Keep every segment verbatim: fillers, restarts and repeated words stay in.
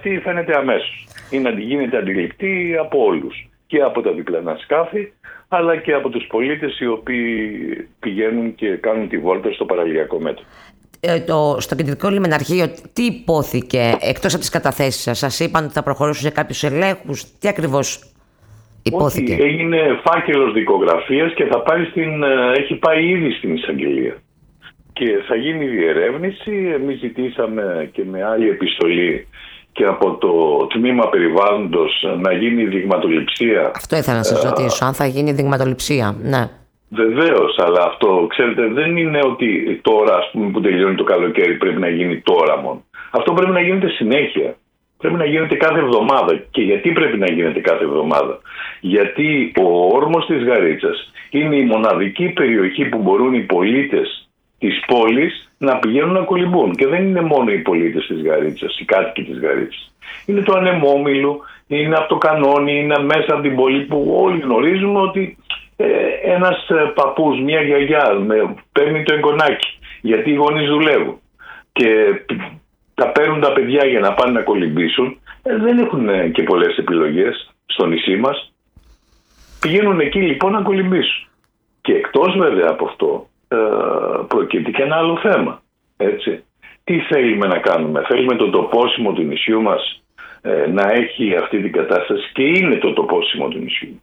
αυτή φαίνεται αμέσως. Είναι, γίνεται αντιληπτή από όλους. Και από τα διπλανά σκάφη, αλλά και από τους πολίτες οι οποίοι πηγαίνουν και κάνουν τη βόλτα στο παραλιακό μέτωπο. Ε, το, στο κεντρικό λιμεναρχείο τι υπόθηκε εκτός από τις καταθέσεις σας? Σας είπαν ότι θα προχωρήσουν σε κάποιους ελέγχους? Τι ακριβώς υπόθηκε? Ότι έγινε φάκελος δικογραφίας και θα πάει στην, έχει πάει ήδη στην εισαγγελία. Και θα γίνει διερεύνηση. Εμείς ζητήσαμε και με άλλη επιστολή και από το τμήμα περιβάλλοντος να γίνει δειγματοληψία. Αυτό ήθελα να σας ρωτήσω, αν θα γίνει δειγματοληψία. Ναι. Βεβαίως, αλλά αυτό ξέρετε δεν είναι ότι τώρα, ας πούμε, που τελειώνει το καλοκαίρι πρέπει να γίνει τώρα μόνο. Αυτό πρέπει να γίνεται συνέχεια. Πρέπει να γίνεται κάθε εβδομάδα. Και γιατί πρέπει να γίνεται κάθε εβδομάδα? Γιατί ο όρμος της Γαρίτσας είναι η μοναδική περιοχή που μπορούν οι πολίτες της πόλης να πηγαίνουν να κολυμπούν. Και δεν είναι μόνο οι πολίτες της Γαρίτσας, οι κάτοικοι της Γαρίτσας. Είναι το Ανεμόμυλο, είναι από το Κανόνι, είναι μέσα από την πόλη που όλοι γνωρίζουμε ότι ε, ένας παππούς, μια γιαγιά με, παίρνει το εγγονάκι γιατί οι γονείς δουλεύουν και τα παίρνουν τα παιδιά για να πάνε να κολυμπήσουν. Ε, δεν έχουν και πολλές επιλογές στο νησί μας. Πηγαίνουν εκεί λοιπόν να κολυμπήσουν. Και εκτός βέβαια από αυτό ε, προκύπτει και ένα άλλο θέμα. Έτσι. Τι θέλουμε να κάνουμε? Θέλουμε το τοπόσιμο του νησιού μας ε, να έχει αυτή την κατάσταση, και είναι το τοπόσιμο του νησιού.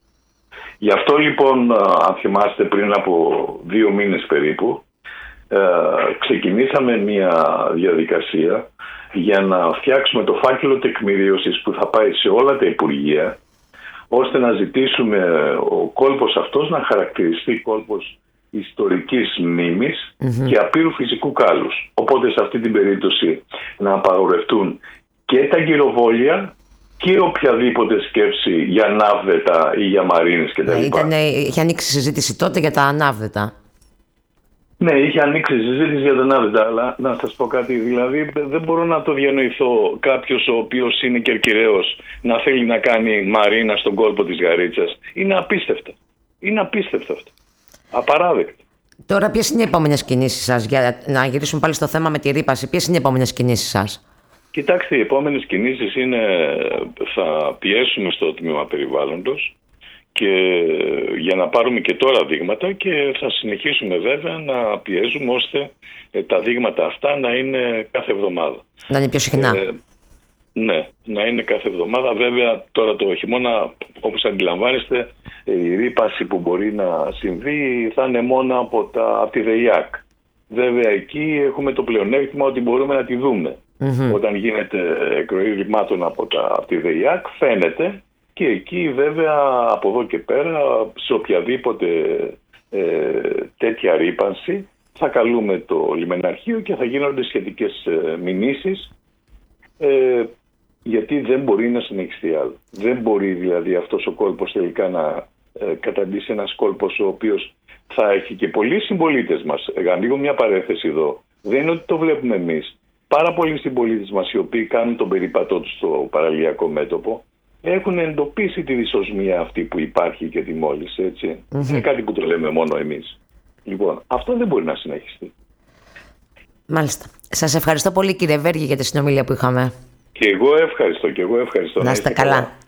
Γι' αυτό λοιπόν, αν θυμάστε, πριν από δύο μήνες περίπου ε, ξεκινήσαμε μια διαδικασία για να φτιάξουμε το φάκελο τεκμηρίωσης που θα πάει σε όλα τα υπουργεία, ώστε να ζητήσουμε ο κόλπος αυτός να χαρακτηριστεί κόλπος ιστορικής μνήμης mm-hmm. και απείρου φυσικού κάλους. Οπότε σε αυτή την περίπτωση να απαγορευτούν και τα γυροβόλια και οποιαδήποτε σκέψη για ανάβδετα ή για μαρίνες κτλ. Ήτανε, είχε ανοίξει συζήτηση τότε για τα ανάβδετα. Ναι, είχε ανοίξει συζήτηση για τα ανάβδετα, αλλά να σας πω κάτι, δηλαδή δεν μπορώ να το διανοηθώ κάποιος ο οποίος είναι Κερκυραίος να θέλει να κάνει μαρίνα στον κόλπο της Γαρίτσας. Είναι απίστευτο. Είναι απίστευτο αυτό. Απαράδεκτο. Τώρα ποιες είναι οι επόμενες κινήσεις σας, για να γυρίσουμε πάλι στο θέμα με τη ρύπαση, ποιες είναι οι επόμενες κινήσεις σας? Κοιτάξτε, οι επόμενες κινήσεις είναι, θα πιέσουμε στο τμήμα περιβάλλοντος και για να πάρουμε και τώρα δείγματα, και θα συνεχίσουμε βέβαια να πιέζουμε ώστε ε, τα δείγματα αυτά να είναι κάθε εβδομάδα. Να είναι πιο συχνά. Ε, ναι, να είναι κάθε εβδομάδα. Βέβαια τώρα το χειμώνα, όπως αντιλαμβάνεστε, η ρύπαση που μπορεί να συμβεί θα είναι μόνο από, τα, από τη ΔΕΙΑΚ. Βέβαια εκεί έχουμε το πλεονέκτημα ότι μπορούμε να τη δούμε. Mm-hmm. Όταν γίνεται εκροή ρημάτων από, τα, από τη ΔΕΙΑΚ φαίνεται, και εκεί βέβαια από εδώ και πέρα σε οποιαδήποτε ε, τέτοια ρύπανση θα καλούμε το λιμεναρχείο και θα γίνονται σχετικές ε, μηνύσεις, ε, γιατί δεν μπορεί να συνεχιστεί άλλο. Δεν μπορεί δηλαδή αυτός ο κόλπος τελικά να ε, καταντήσει ένας κόλπος ο οποίος θα έχει και πολλοί συμπολίτες μας. Ανοίγω μια παρένθεση εδώ. Δεν είναι ότι το βλέπουμε εμείς. Πάρα πολλοί συμπολίτες μας οι οποίοι κάνουν τον περιπατό τους στο παραλιακό μέτωπο έχουν εντοπίσει τη δυσοσμία αυτή που υπάρχει και τη μόλις, έτσι. Mm-hmm. Είναι κάτι που το λέμε μόνο εμείς. Λοιπόν, αυτό δεν μπορεί να συνεχιστεί. Μάλιστα. Σας ευχαριστώ πολύ, κύριε Βέργη, για τη συνομιλία που είχαμε. Και εγώ ευχαριστώ, και εγώ ευχαριστώ. Να είστε καλά. καλά.